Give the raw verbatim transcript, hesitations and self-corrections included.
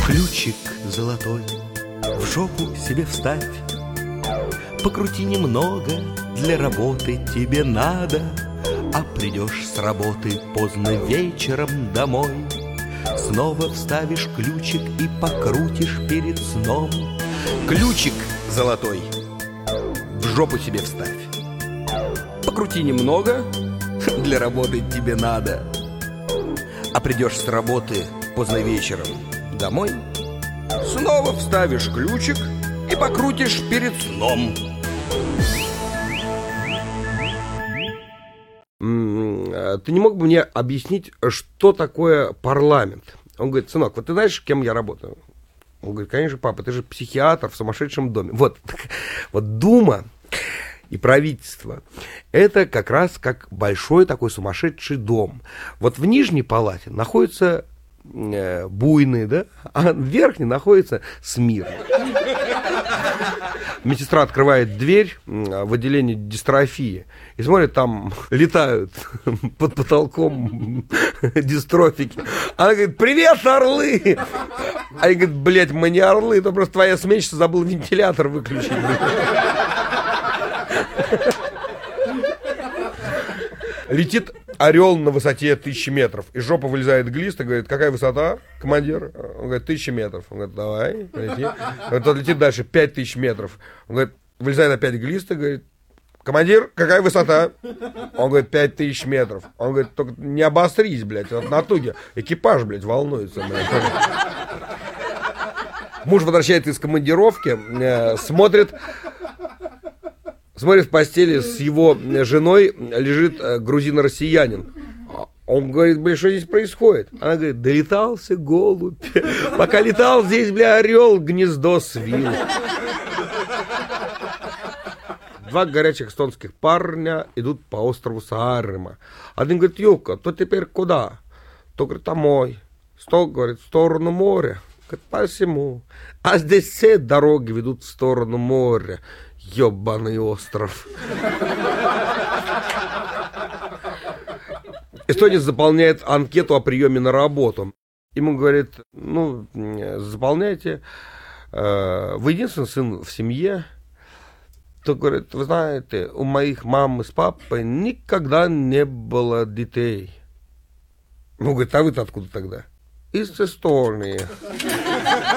Ключик золотой в жопу себе вставь, покрути немного, для работы тебе надо. А придешь с работы поздно вечером домой, снова вставишь ключик и покрутишь перед сном. Ключик золотой в жопу себе вставь, покрути немного, для работы тебе надо. А придешь с работы поздно вечером домой, снова вставишь ключик и покрутишь перед сном. Ты не мог бы мне объяснить, что такое парламент? Он говорит: сынок, вот ты знаешь, кем я работаю? Он говорит: конечно, папа, ты же психиатр в сумасшедшем доме. Вот, вот Дума и правительство — это как раз как большой такой сумасшедший дом. Вот в нижней палате находится э, буйный, да, а в верхней находится смирный. Медсестра открывает дверь в отделение дистрофии и смотрит, там летают под потолком дистрофики. Она говорит: привет, орлы! Они говорят: блядь, мы не орлы, это просто твоя сменщица забыла вентилятор выключить. Летит орел на высоте тысячи метров. Из жопы вылезает глист и говорит: какая высота, командир? Он говорит: тысяча метров. Он говорит: давай, лети. Он летит дальше пять тысяч метров. Он говорит, вылезает опять глист и говорит: командир, какая высота? Он говорит: пять тысяч метров. Он говорит: только не обострись, блядь, от натуги. Экипаж, блядь, волнуется, блядь. Муж возвращается из командировки, э, смотрит... Смотрит, в постели с его женой лежит грузин-россиянин. Он говорит: бля, что здесь происходит? Она говорит: долетался голубь. Пока летал, здесь, бля, орел гнездо свил. Два горячих эстонских парня идут по острову Саарема. Один говорит: Юка, то теперь куда? То говорит: домой. Сто, говорит, в сторону моря. Говорит: посему. А здесь все дороги ведут в сторону моря. Ёбаный остров. Эстонец заполняет анкету о приеме на работу. Ему говорит: ну, заполняйте. Вы единственный сын в семье. То говорит: вы знаете, у моих мамы с папой никогда не было детей. Ну, говорит: а вы-то откуда тогда? Из Эстонии.